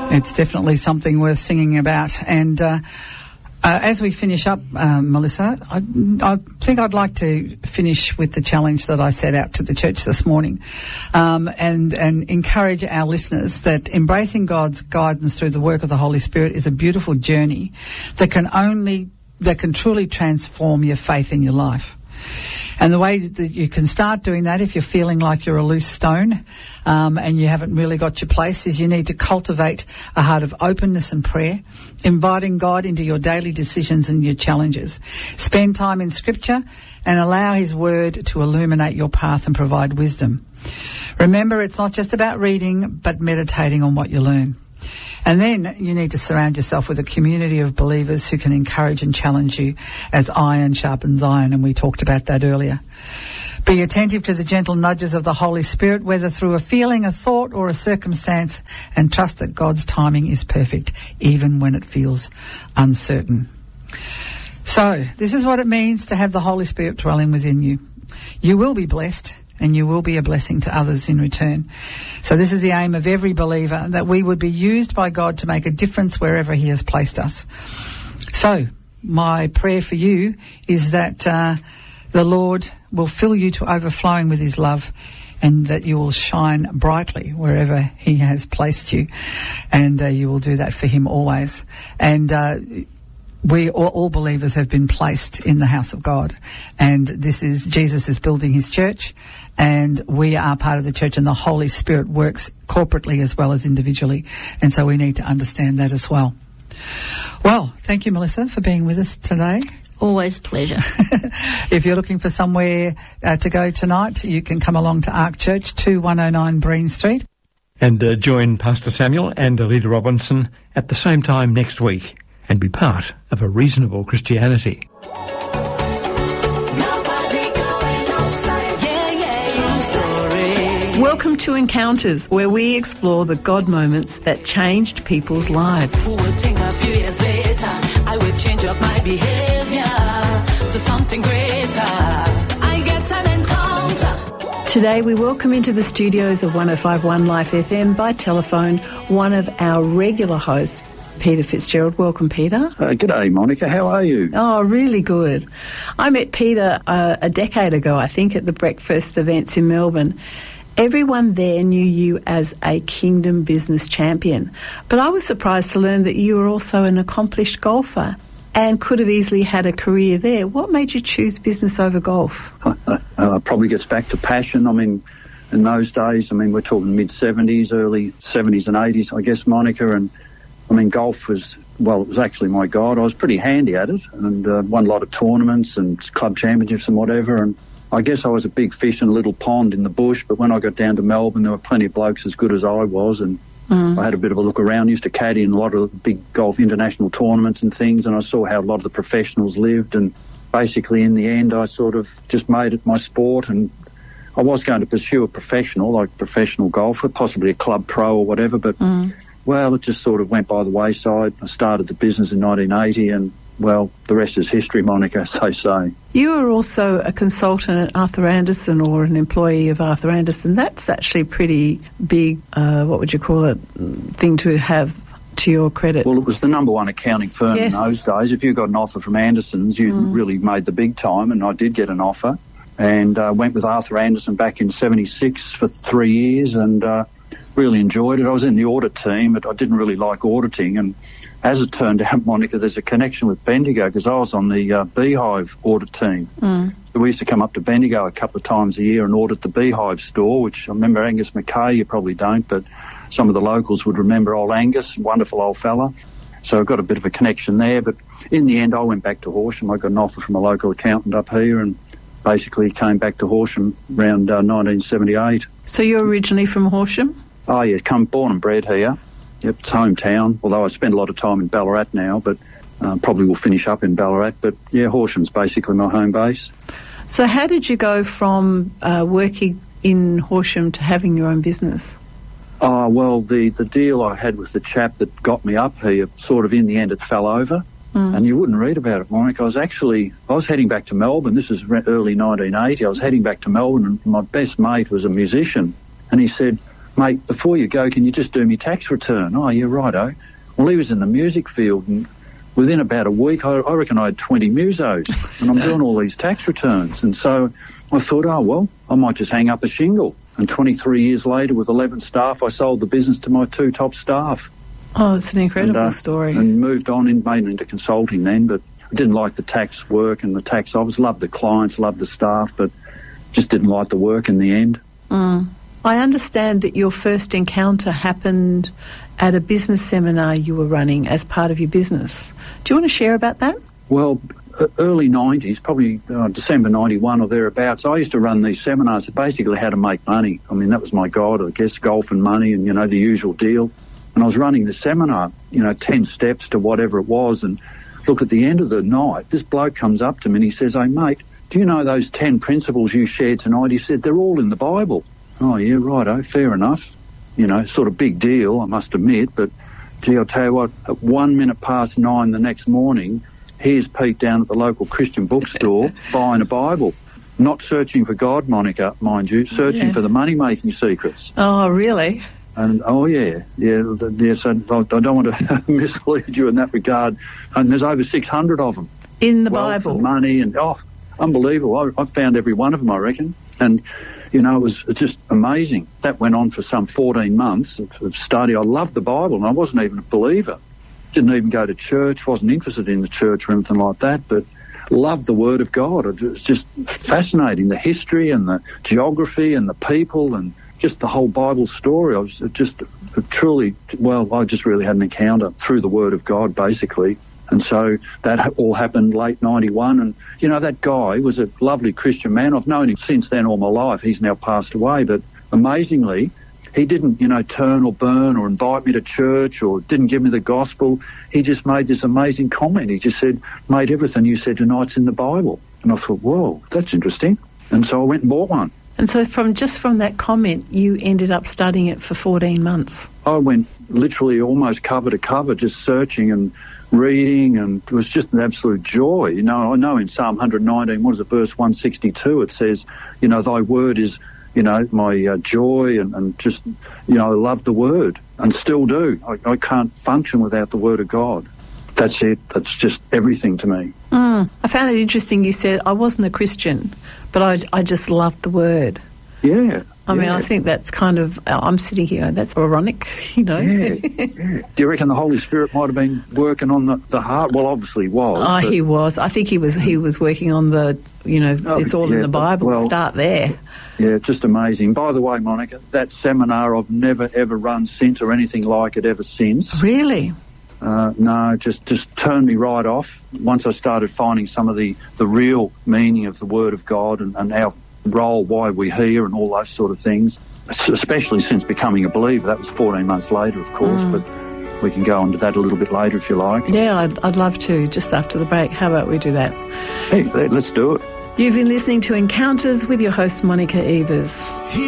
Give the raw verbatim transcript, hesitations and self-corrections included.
It's definitely something worth singing about. And uh, uh, as we finish up, um, Melissa, I, I think I'd like to finish with the challenge that I set out to the church this morning, um, and, and encourage our listeners that embracing God's guidance through the work of the Holy Spirit is a beautiful journey that can only, that can truly transform your faith in your life. And the way that you can start doing that, if you're feeling like you're a loose stone um, and you haven't really got your place, is you need to cultivate a heart of openness and prayer, inviting God into your daily decisions and your challenges. Spend time in Scripture and allow His Word to illuminate your path and provide wisdom. Remember, it's not just about reading, but meditating on what you learn. And then you need to surround yourself with a community of believers who can encourage and challenge you as iron sharpens iron, and we talked about that earlier. Be attentive to the gentle nudges of the Holy Spirit, whether through a feeling, a thought, or a circumstance, and trust that God's timing is perfect, even when it feels uncertain. So, this is what it means to have the Holy Spirit dwelling within you. You will be blessed, and you will be a blessing to others in return. So this is the aim of every believer, that we would be used by God to make a difference wherever He has placed us. So my prayer for you is that uh, the Lord will fill you to overflowing with His love, and that you will shine brightly wherever He has placed you, and uh, you will do that for Him always. And uh, we, all, all believers, have been placed in the house of God, and this is, Jesus is building His church, and we are part of the church, and the Holy Spirit works corporately as well as individually, and so we need to understand that as well. Well, thank you, Melissa, for being with us today. Always a pleasure. If you're looking for somewhere uh, to go tonight, you can come along to Ark Church, two one oh nine Breen Street. And uh, join Pastor Samuel and Alida Robinson at the same time next week, and be part of a reasonable Christianity. Welcome to Encounters, where we explore the God moments that changed people's lives. Who would think a few years later I would change up my behavior to something greater? I get an encounter. Today we welcome into the studios of one oh five point one Life F M by telephone one of our regular hosts, Peter Fitzgerald. Welcome, Peter. Uh, g'day, Monica. How are you? Oh, really good. I met Peter uh, a decade ago, I think, at the breakfast events in Melbourne. Everyone there knew you as a Kingdom business champion, but I was surprised to learn that you were also an accomplished golfer and could have easily had a career there. What made you choose business over golf? Uh, uh, probably gets back to passion. I mean, in those days, I mean, we're talking mid-seventies, early seventies and eighties, I guess, Monica, and I mean, golf was, well, it was actually my God. I was pretty handy at it, and uh, won a lot of tournaments and club championships and whatever, and I guess I was a big fish in a little pond in the bush, but when I got down to Melbourne, there were plenty of blokes as good as I was, and mm. I had a bit of a look around. I used to caddy in a lot of big golf international tournaments and things, and I saw how a lot of the professionals lived, and basically in the end I sort of just made it my sport, and I was going to pursue a professional, like professional golfer, possibly a club pro or whatever, but, mm. well, it just sort of went by the wayside. I started the business in nineteen eighty, and well, the rest is history, Monica, as they say. You were also a consultant at Arthur Andersen, or an employee of Arthur Andersen. That's actually pretty big, uh, what would you call it, thing to have to your credit. Well, it was the number one accounting firm yes. in those days. If you got an offer from Anderson's, you mm. really made the big time, and I did get an offer. And uh, went with Arthur Andersen back in seventy-six for three years and uh, really enjoyed it. I was in the audit team, but I didn't really like auditing, and as it turned out, Monica, there's a connection with Bendigo because I was on the uh, Beehive audit team. Mm. So we used to come up to Bendigo a couple of times a year and audit the Beehive store, which I remember Angus McKay, you probably don't, but some of the locals would remember old Angus, wonderful old fella. So I got a bit of a connection there, but in the end I went back to Horsham. I got an offer from a local accountant up here and basically came back to Horsham around uh, nineteen seventy-eight. So you're originally from Horsham? Oh, yeah, come born and bred here. Yep, it's hometown, although I spend a lot of time in Ballarat now, but uh, probably will finish up in Ballarat. But, yeah, Horsham's basically my home base. So how did you go from uh, working in Horsham to having your own business? Oh, well, the, the deal I had with the chap that got me up here, sort of in the end it fell over. Mm. And you wouldn't read about it, Monica. I was actually, I was heading back to Melbourne. This was early nineteen eighty. I was heading back to Melbourne, and my best mate was a musician. And he said, mate, before you go, can you just do me tax return? Oh, yeah, righto. Well, he was in the music field, and within about a week, I, I reckon I had twenty musos, and I'm doing all these tax returns. And so I thought, oh, well, I might just hang up a shingle. And twenty-three years later, with eleven staff, I sold the business to my two top staff. Oh, it's an incredible and, uh, story. And moved on, in, made it into consulting then, but I didn't like the tax work and the tax office. Loved the clients, loved the staff, but just didn't like the work in the end. Mm. I understand that your first encounter happened at a business seminar you were running as part of your business. Do you want to share about that? Well, early nineties, probably uh, December ninety-one or thereabouts, I used to run these seminars that basically how to make money. I mean, that was my god, I guess, golf and money and, you know, the usual deal. And I was running the seminar, you know, ten steps to whatever it was. And look, at the end of the night, this bloke comes up to me and he says, hey, mate, do you know those ten principles you shared tonight? He said, they're all in the Bible. Oh, yeah, righto, fair enough. You know, sort of big deal, I must admit. But, gee, I'll tell you what, at one minute past nine the next morning, here's Pete down at the local Christian bookstore buying a Bible. Not searching for God, Monica, mind you, searching yeah. for the money-making secrets. Oh, really? And, oh, yeah, yeah, yes, I, I don't want to mislead you in that regard. And there's over six hundred of them. In the Wealth Bible? And money and, oh, unbelievable. I, I found every one of them, I reckon. And, you know, it was just amazing. That went on for some fourteen months of, of study. I loved the Bible, and I wasn't even a believer. Didn't even go to church, wasn't interested in the church or anything like that, but loved the Word of God. It was just fascinating, the history and the geography and the people and just the whole Bible story. I was just truly, well, I just really had an encounter through the Word of God, basically. And so that all happened late ninety-one. And, you know, that guy was a lovely Christian man. I've known him since then all my life. He's now passed away. But amazingly, he didn't, you know, turn or burn or invite me to church or didn't give me the gospel. He just made this amazing comment. He just said, mate, everything you said tonight's in the Bible. And I thought, whoa, that's interesting. And so I went and bought one. And so from just from that comment, you ended up studying it for fourteen months. I went literally almost cover to cover, just searching and reading, and it was just an absolute joy. You know, I know in Psalm one nineteen, what is it, verse one sixty-two, it says, you know, thy word is, you know, my uh, joy, and, and just, you know, I love the word and still do. I, I can't function without the word of God. That's it. That's just everything to me. Mm. I found it interesting you said, I wasn't a Christian, but I, I just loved the word. Yeah. I yeah. mean, I think that's kind of, I'm sitting here, that's ironic, you know. Yeah, yeah. Do you reckon the Holy Spirit might have been working on the, the heart? Well, obviously he was. Oh, he was. I think he was He was working on the, you know, oh, it's all yeah, in the Bible. well, Start there. Yeah, just amazing. By the way, Monica, that seminar I've never, ever run since or anything like it ever since. Really? Uh, no, just just turned me right off. Once I started finding some of the, the real meaning of the Word of God and, and our role, why we're here and all those sort of things, especially since becoming a believer. That was fourteen months later, of course, mm. but we can go on to that a little bit later if you like. Yeah, I'd, I'd love to, just after the break. How about we do that? Hey, let's do it. You've been listening to Encounters with your host, Monica Evers.